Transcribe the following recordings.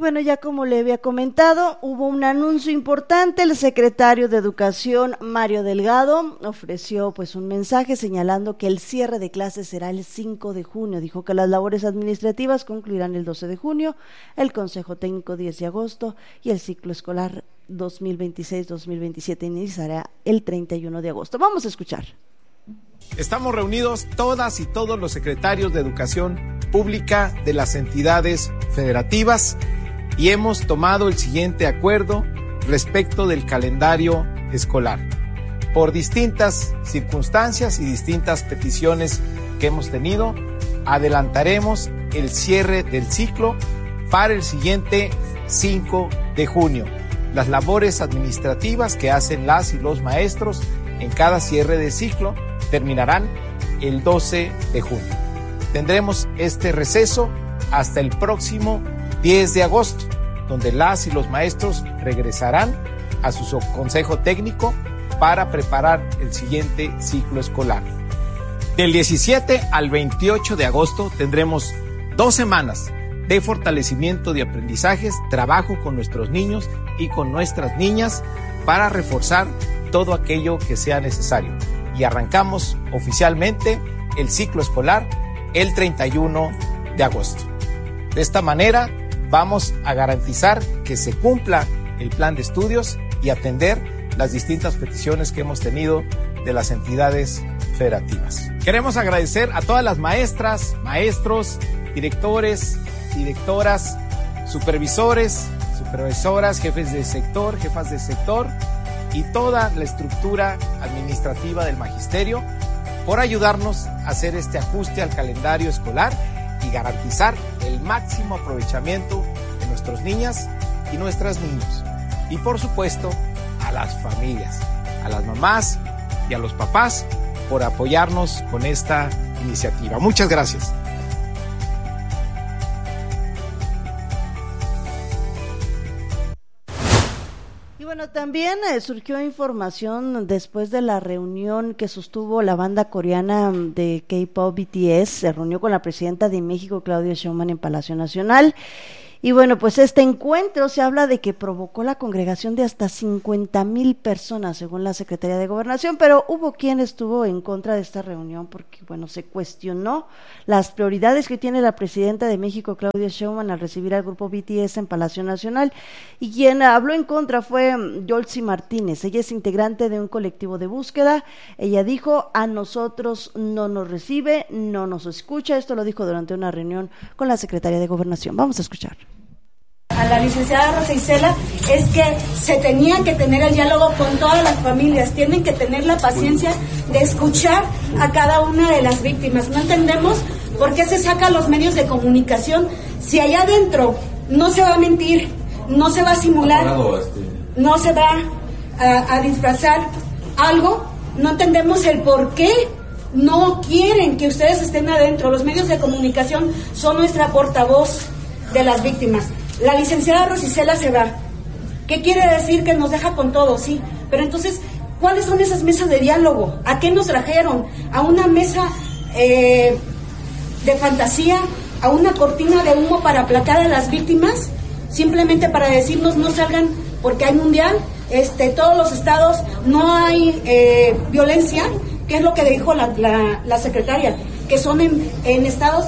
Bueno, ya como le había comentado, hubo un anuncio importante. El secretario de Educación, Mario Delgado, ofreció pues un mensaje señalando que el cierre de clases será el 5 de junio. Dijo que las labores administrativas concluirán el 12 de junio, el Consejo Técnico 10 de agosto y el ciclo escolar 2026-2027 iniciará el 31 de agosto. Vamos a escuchar. Estamos reunidos todas y todos los secretarios de Educación Pública de las entidades federativas y hemos tomado el siguiente acuerdo respecto del calendario escolar. Por distintas circunstancias y distintas peticiones que hemos tenido, adelantaremos el cierre del ciclo para el siguiente 5 de junio. Las labores administrativas que hacen las y los maestros en cada cierre de ciclo terminarán el 12 de junio. Tendremos este receso hasta el próximo 10 de agosto, donde las y los maestros regresarán a su consejo técnico para preparar el siguiente ciclo escolar. Del 17 al 28 de agosto tendremos 2 semanas de fortalecimiento de aprendizajes, trabajo con nuestros niños y con nuestras niñas para reforzar todo aquello que sea necesario. Y arrancamos oficialmente el ciclo escolar el 31 de agosto. De esta manera vamos a garantizar que se cumpla el plan de estudios y atender las distintas peticiones que hemos tenido de las entidades federativas. Queremos agradecer a todas las maestras, maestros, directores, directoras, supervisores, supervisoras, jefes de sector, jefas de sector y toda la estructura administrativa del magisterio por ayudarnos a hacer este ajuste al calendario escolar y garantizar el máximo aprovechamiento de nuestras niñas y nuestros niños. Y por supuesto, a las familias, a las mamás y a los papás por apoyarnos con esta iniciativa. Muchas gracias. Y bueno, también surgió información después de la reunión que sostuvo la banda coreana de K-pop BTS. Se reunió con la presidenta de México, Claudia Sheinbaum, en Palacio Nacional. Y bueno, pues este encuentro se habla de que provocó la congregación de hasta 50,000 personas, según la Secretaría de Gobernación, pero hubo quien estuvo en contra de esta reunión porque, bueno, se cuestionó las prioridades que tiene la presidenta de México, Claudia Sheinbaum, al recibir al grupo BTS en Palacio Nacional. Y quien habló en contra fue Yoltzi Martínez. Ella es integrante de un colectivo de búsqueda. Ella dijo: a nosotros no nos recibe, no nos escucha. Esto lo dijo durante una reunión con la Secretaría de Gobernación. Vamos a escuchar. A la licenciada Rosa Isela es que se tenía que tener el diálogo con todas las familias, tienen que tener la paciencia de escuchar a cada una de las víctimas. No entendemos por qué se sacan los medios de comunicación si allá adentro no se va a mentir, no se va a simular, no se va a disfrazar algo. No entendemos el por qué no quieren que ustedes estén adentro. Los medios de comunicación son nuestra portavoz de las víctimas. La licenciada Rosa Isela se va. ¿Qué quiere decir? Que nos deja con todo, sí. Pero entonces, ¿cuáles son esas mesas de diálogo? ¿A qué nos trajeron? ¿A una mesa de fantasía? ¿A una cortina de humo para aplacar a las víctimas? Simplemente para decirnos no salgan porque hay mundial, todos los estados no hay violencia. ¿Qué es lo que dijo la secretaria? Que son en estados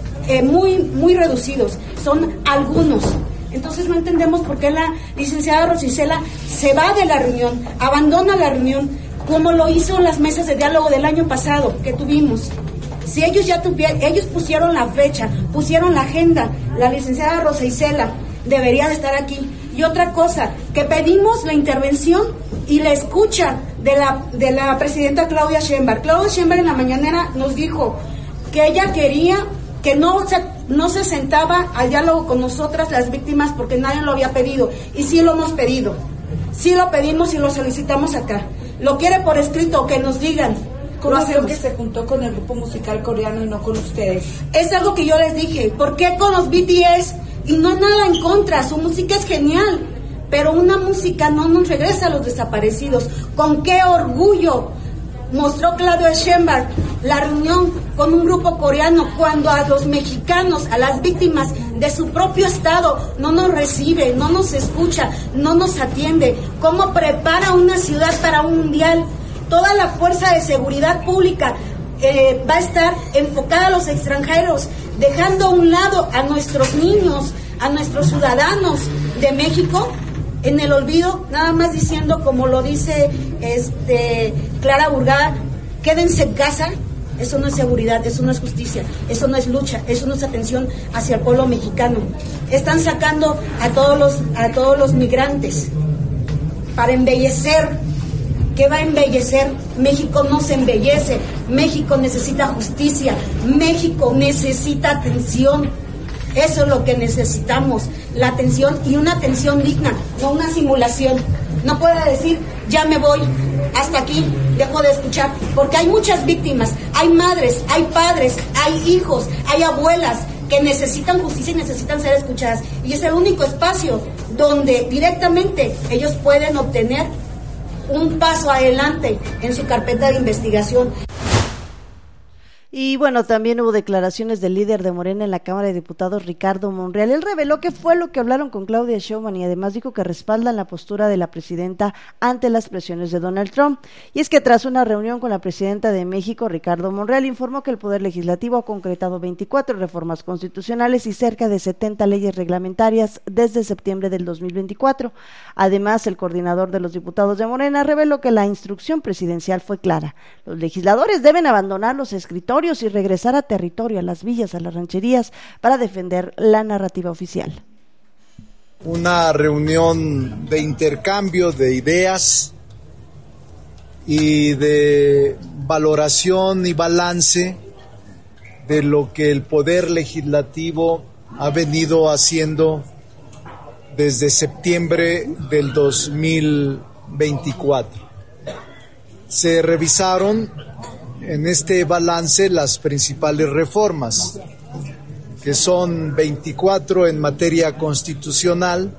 muy reducidos, son algunos. Entonces no entendemos por qué la licenciada Rosa Isela se va de la reunión, abandona la reunión, como lo hizo en las mesas de diálogo del año pasado que tuvimos. Si ellos ellos pusieron la fecha, pusieron la agenda, la licenciada Rosa Isela debería de estar aquí. Y otra cosa, que pedimos la intervención y la escucha de la presidenta Claudia Sheinbaum. Claudia Sheinbaum en la mañanera nos dijo que ella quería que no se sentaba al diálogo con nosotras las víctimas porque nadie lo había pedido, y sí lo hemos pedido, sí lo pedimos y lo solicitamos acá. Lo quiere por escrito, que nos digan. ¿Cómo creo que se juntó con el grupo musical coreano y no con ustedes? Es algo que yo les dije, ¿por qué con los BTS? Y no nada en contra, su música es genial, pero una música no nos regresa a los desaparecidos. ¿Con qué orgullo mostró Claudia Sheinbaum la reunión con un grupo coreano cuando a los mexicanos, a las víctimas de su propio estado, no nos recibe, no nos escucha, no nos atiende? ¿Cómo prepara una ciudad para un mundial? Toda la fuerza de seguridad pública va a estar enfocada a los extranjeros, dejando a un lado a nuestros niños, a nuestros ciudadanos de México en el olvido, nada más diciendo, como lo dice Clara Burgada, quédense en casa. Eso no es seguridad, eso no es justicia, eso no es lucha, eso no es atención hacia el pueblo mexicano. Están sacando a todos los migrantes para embellecer. ¿Qué va a embellecer? México no se embellece, México necesita justicia, México necesita atención. Eso es lo que necesitamos, la atención, y una atención digna, no una simulación. No puede decir, ya me voy, hasta aquí, dejo de escuchar, porque hay muchas víctimas, hay madres, hay padres, hay hijos, hay abuelas que necesitan justicia y necesitan ser escuchadas. Y es el único espacio donde directamente ellos pueden obtener un paso adelante en su carpeta de investigación. Y bueno, también hubo declaraciones del líder de Morena en la Cámara de Diputados, Ricardo Monreal. Él reveló qué fue lo que hablaron con Claudia Sheinbaum y además dijo que respaldan la postura de la presidenta ante las presiones de Donald Trump. Y es que tras una reunión con la presidenta de México, Ricardo Monreal informó que el Poder Legislativo ha concretado 24 reformas constitucionales y cerca de 70 leyes reglamentarias desde septiembre del 2024. Además, el coordinador de los diputados de Morena reveló que la instrucción presidencial fue clara. Los legisladores deben abandonar los escritorios y regresar a territorio, a las villas, a las rancherías, para defender la narrativa oficial. Una reunión de intercambio de ideas y de valoración y balance de lo que el Poder Legislativo ha venido haciendo desde septiembre del 2024. Se revisaron en este balance las principales reformas, que son 24 en materia constitucional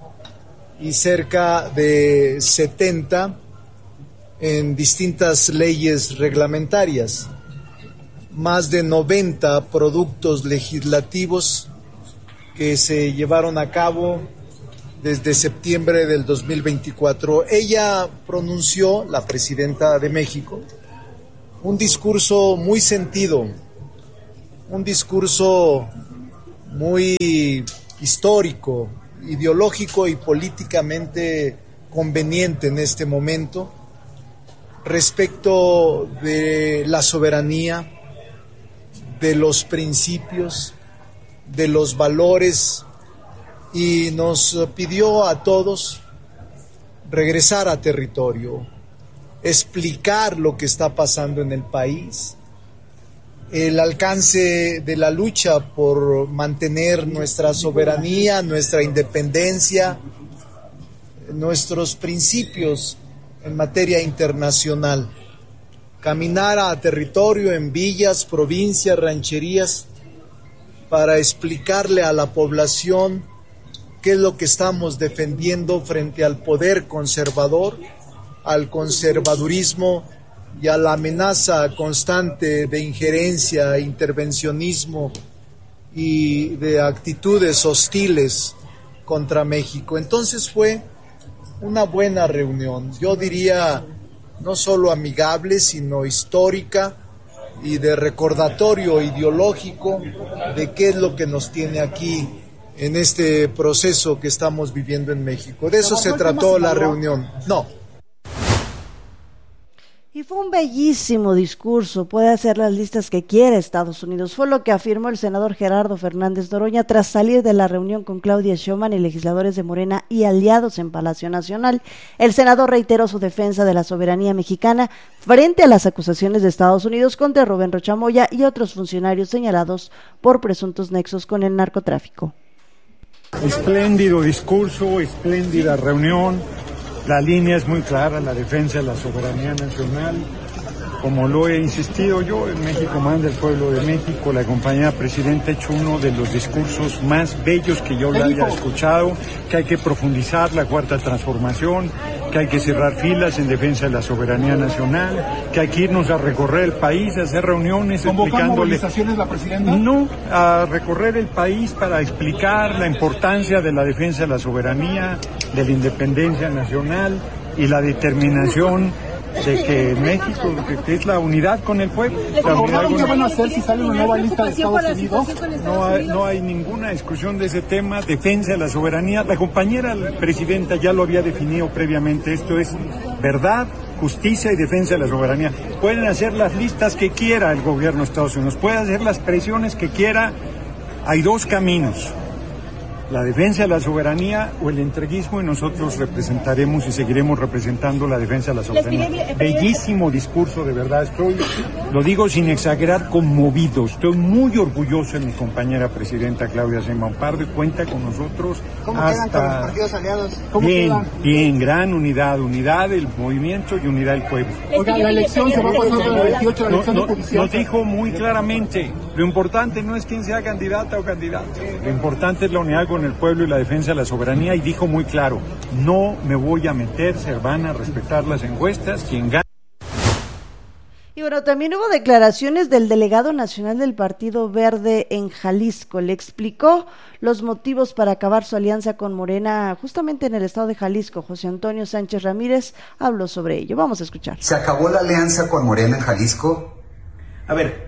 y cerca de 70 en distintas leyes reglamentarias, más de 90 productos legislativos que se llevaron a cabo desde septiembre del 2024. Ella pronunció, la presidenta de México, un discurso muy sentido, un discurso muy histórico, ideológico y políticamente conveniente en este momento respecto de la soberanía, de los principios, de los valores, y nos pidió a todos regresar a territorio, explicar lo que está pasando en el país, el alcance de la lucha por mantener nuestra soberanía, nuestra independencia, nuestros principios en materia internacional, caminar a territorio en villas, provincias, rancherías, para explicarle a la población qué es lo que estamos defendiendo frente al poder conservador, al conservadurismo y a la amenaza constante de injerencia, intervencionismo y de actitudes hostiles contra México. Entonces fue una buena reunión, yo diría no solo amigable, sino histórica y de recordatorio ideológico de qué es lo que nos tiene aquí en este proceso que estamos viviendo en México. De eso se trató la reunión. No. Y fue un bellísimo discurso, puede hacer las listas que quiera Estados Unidos, fue lo que afirmó el senador Gerardo Fernández Noroña tras salir de la reunión con Claudia Sheinbaum y legisladores de Morena y aliados en Palacio Nacional. El senador reiteró su defensa de la soberanía mexicana frente a las acusaciones de Estados Unidos contra Rubén Rocha Moya y otros funcionarios señalados por presuntos nexos con el narcotráfico. Espléndido discurso, espléndida reunión. La línea es muy clara, la defensa de la soberanía nacional. Como lo he insistido yo, en México manda el pueblo de México. La compañera presidenta ha hecho uno de los discursos más bellos que yo le haya escuchado, que hay que profundizar la cuarta transformación, que hay que cerrar filas en defensa de la soberanía nacional, que hay que irnos a recorrer el país, a hacer reuniones explicándole... movilizaciones la presidenta? No, a recorrer el país para explicar la importancia de la defensa de la soberanía, de la independencia nacional y la determinación de que México, que es la unidad con el pueblo. ¿Qué van a hacer si sale una nueva lista de Estados Unidos? No hay ninguna discusión de ese tema, defensa de la soberanía. La compañera presidenta ya lo había definido previamente, esto es verdad, justicia y defensa de la soberanía. Pueden hacer las listas que quiera el gobierno de Estados Unidos, pueden hacer las presiones que quiera. Hay dos caminos: la defensa de la soberanía o el entreguismo, y nosotros representaremos y seguiremos representando la defensa de la soberanía. Bellísimo discurso, de verdad, lo digo sin exagerar, conmovido. Estoy muy orgulloso de mi compañera presidenta Claudia Sheinbaum Pardo, y cuenta con nosotros. ¿Cómo quedan con los partidos aliados? Bien, gran unidad del movimiento y unidad del pueblo. Oiga, la elección se va a pasar de la 28 a la elección judicial. Nos dijo muy claramente, lo importante no es quién sea candidata o candidato, lo importante es la unidad con el pueblo y la defensa de la soberanía, y dijo muy claro: no me voy a meter, se van a respetar las encuestas, quien gane. Y bueno, también hubo declaraciones del delegado nacional del Partido Verde en Jalisco. Le explicó los motivos para acabar su alianza con Morena justamente en el estado de Jalisco. José Antonio Sánchez Ramírez habló sobre ello. Vamos a escuchar. ¿Se acabó la alianza con Morena en Jalisco? A ver,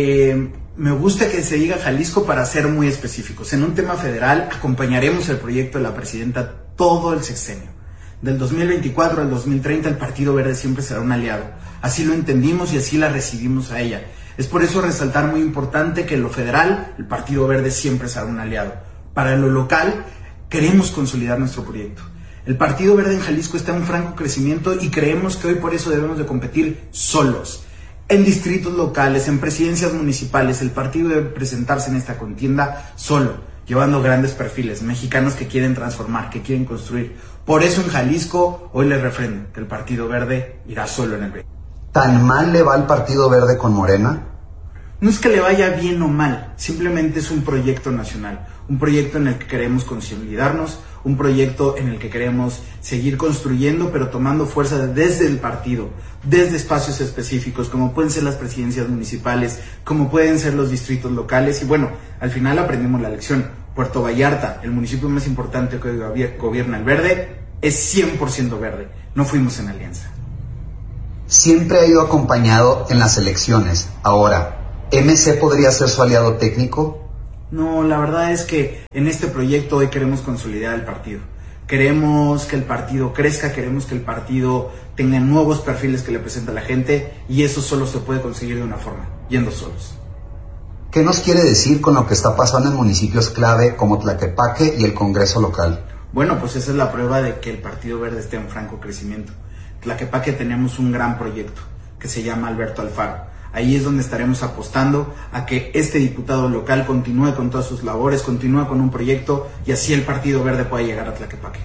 me gusta que se diga Jalisco para ser muy específicos. En un tema federal acompañaremos el proyecto de la presidenta todo el sexenio. Del 2024 al 2030 el Partido Verde siempre será un aliado. Así lo entendimos y así la recibimos a ella. Es por eso resaltar muy importante que en lo federal el Partido Verde siempre será un aliado. Para lo local queremos consolidar nuestro proyecto. El Partido Verde en Jalisco está en un franco crecimiento y creemos que hoy por eso debemos de competir solos. En distritos locales, en presidencias municipales, el partido debe presentarse en esta contienda solo, llevando grandes perfiles, mexicanos que quieren transformar, que quieren construir. Por eso en Jalisco hoy les refrendo que el Partido Verde irá solo en el proyecto. ¿Tan mal le va al Partido Verde con Morena? No es que le vaya bien o mal, simplemente es un proyecto nacional, un proyecto en el que queremos consolidarnos, un proyecto en el que queremos seguir construyendo, pero tomando fuerza desde el partido, desde espacios específicos, como pueden ser las presidencias municipales, como pueden ser los distritos locales, y bueno, al final aprendimos la lección. Puerto Vallarta, el municipio más importante que hoy gobierna el verde, es 100% verde, no fuimos en alianza. Siempre ha ido acompañado en las elecciones. Ahora, ¿MC podría ser su aliado técnico? No, la verdad es que en este proyecto hoy queremos consolidar el partido. Queremos que el partido crezca, queremos que el partido tenga nuevos perfiles que le presenta a la gente, y eso solo se puede conseguir de una forma, yendo solos. ¿Qué nos quiere decir con lo que está pasando en municipios clave como Tlaquepaque y el Congreso local? Bueno, pues esa es la prueba de que el Partido Verde esté en franco crecimiento. Tlaquepaque tenemos un gran proyecto que se llama Alberto Alfaro. Ahí es donde estaremos apostando a que este diputado local continúe con todas sus labores, continúe con un proyecto, y así el Partido Verde pueda llegar a Tlaquepaque.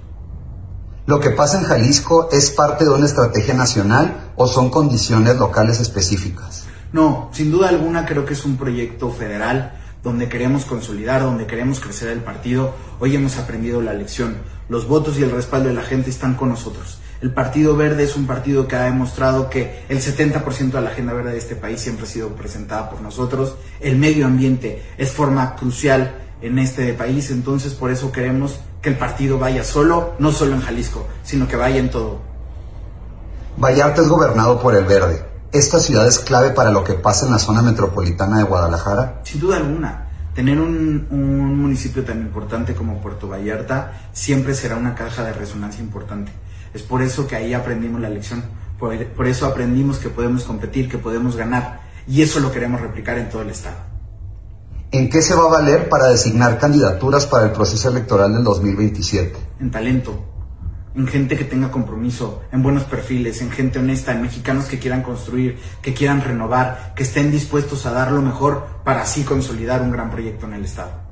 ¿Lo que pasa en Jalisco es parte de una estrategia nacional o son condiciones locales específicas? No, sin duda alguna creo que es un proyecto federal donde queremos consolidar, donde queremos crecer el partido. Hoy hemos aprendido la lección. Los votos y el respaldo de la gente están con nosotros. El Partido Verde es un partido que ha demostrado que el 70% de la agenda verde de este país siempre ha sido presentada por nosotros. El medio ambiente es forma crucial en este país, entonces por eso queremos que el partido vaya solo, no solo en Jalisco, sino que vaya en todo. Vallarta es gobernado por el Verde. ¿Esta ciudad es clave para lo que pasa en la zona metropolitana de Guadalajara? Sin duda alguna. Tener un municipio tan importante como Puerto Vallarta siempre será una caja de resonancia importante. Es por eso que ahí aprendimos la lección. Por eso aprendimos que podemos competir, que podemos ganar. Y eso lo queremos replicar en todo el estado. ¿En qué se va a valer para designar candidaturas para el proceso electoral del 2027? En talento, en gente que tenga compromiso, en buenos perfiles, en gente honesta, en mexicanos que quieran construir, que quieran renovar, que estén dispuestos a dar lo mejor para así consolidar un gran proyecto en el estado.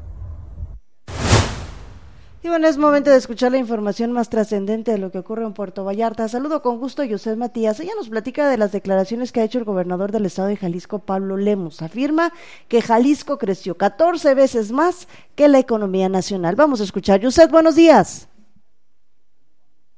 Y bueno, es momento de escuchar la información más trascendente de lo que ocurre en Puerto Vallarta. Saludo con gusto a José Matías. Ella nos platica de las declaraciones que ha hecho el gobernador del estado de Jalisco, Pablo Lemus. Afirma que Jalisco creció 14 veces más que la economía nacional. Vamos a escuchar. José, buenos días.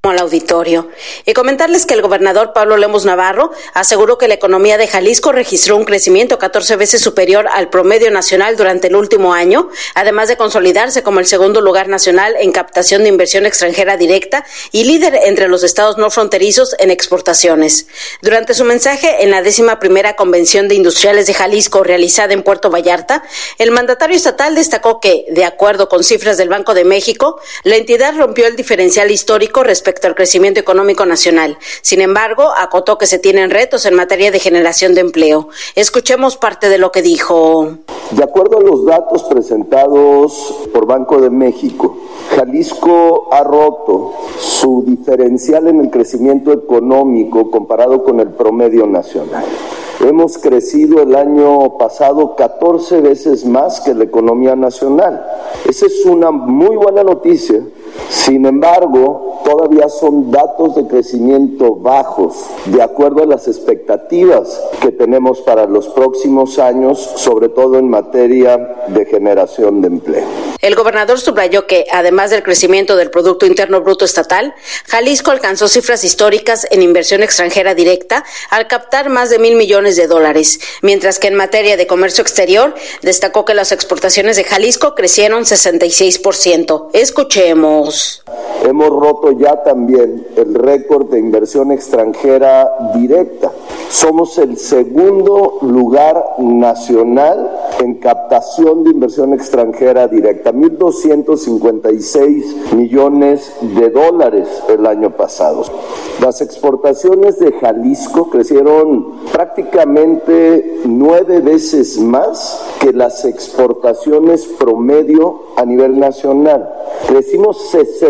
al auditorio. Y comentarles que el gobernador Pablo Lemos Navarro aseguró que la economía de Jalisco registró un crecimiento 14 veces superior al promedio nacional durante el último año, además de consolidarse como el segundo lugar nacional en captación de inversión extranjera directa y líder entre los estados no fronterizos en exportaciones. Durante su mensaje en la 11ª Convención de Industriales de Jalisco realizada en Puerto Vallarta, el mandatario estatal destacó que, de acuerdo con cifras del Banco de México, la entidad rompió el diferencial histórico respecto al crecimiento económico nacional. Sin embargo, acotó que se tienen retos en materia de generación de empleo. Escuchemos parte de lo que dijo. De acuerdo a los datos presentados por Banco de México, Jalisco ha roto su diferencial en el crecimiento económico comparado con el promedio nacional. Hemos crecido el año pasado 14 veces más que la economía nacional. Esa es una muy buena noticia. Sin embargo, todavía son datos de crecimiento bajos, de acuerdo a las expectativas que tenemos para los próximos años, sobre todo en materia de generación de empleo. El gobernador subrayó que, además del crecimiento del Producto Interno Bruto estatal, Jalisco alcanzó cifras históricas en inversión extranjera directa al captar más de $1,000 millones, mientras que en materia de comercio exterior destacó que las exportaciones de Jalisco crecieron 66%. Escuchemos. Hemos roto ya también el récord de inversión extranjera directa. Somos el segundo lugar nacional en captación de inversión extranjera directa, $1,256 millones el año pasado. Las exportaciones de Jalisco crecieron prácticamente 9 veces más que las exportaciones promedio a nivel nacional. Crecimos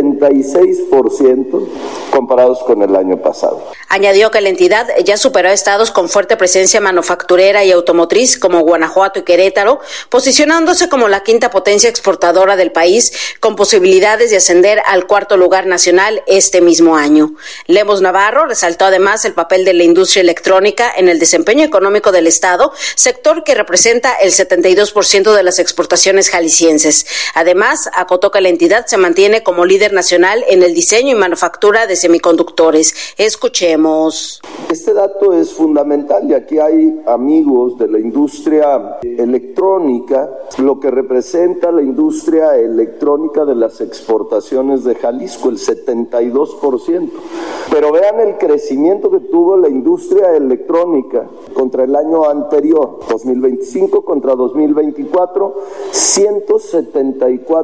66% comparados con el año pasado. Añadió que la entidad ya superó a estados con fuerte presencia manufacturera y automotriz como Guanajuato y Querétaro, posicionándose como la quinta potencia exportadora del país, con posibilidades de ascender al 4º lugar nacional este mismo año. Lemos Navarro resaltó además el papel de la industria electrónica en el desempeño económico del estado, sector que representa el 72% de las exportaciones jaliscienses. Además, acotó que la entidad se mantiene como líder nacional en el diseño y manufactura de semiconductores. Escuchemos. Este dato es fundamental y aquí hay amigos de la industria electrónica, lo que representa la industria electrónica de las exportaciones de Jalisco, el 72%. Pero vean el crecimiento que tuvo la industria electrónica contra el año anterior, 2025 contra 2024, 174%.